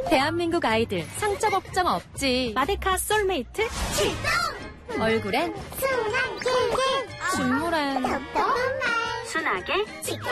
대한민국 아이들 상처 걱정 없지. 마데카 솔메이트 출동! 얼굴엔 순한 길게 준물엔 답답한 말 순하게 지켜